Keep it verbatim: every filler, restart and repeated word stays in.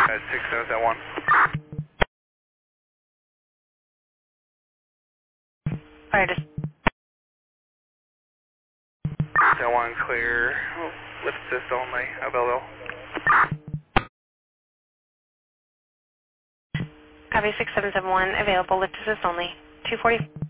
at six seven seven one. Alright, just seven one clear. Oh, lift assist only. Available. copy six seven seven one, available, lift assist only. two forty.